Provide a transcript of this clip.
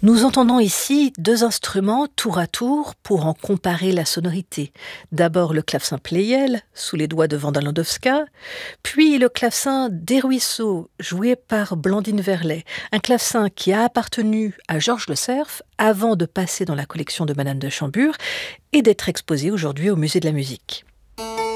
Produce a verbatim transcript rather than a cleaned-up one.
Nous entendons ici deux instruments tour à tour pour en comparer la sonorité. D'abord le clavecin Pleyel, sous les doigts de Wanda Landowska, puis le clavecin Des Ruisseaux, joué par Blandine Verlet, un clavecin qui a appartenu à Georges Le Cerf avant de passer dans la collection de Madame de Chambure et d'être exposé aujourd'hui au Musée de la Musique.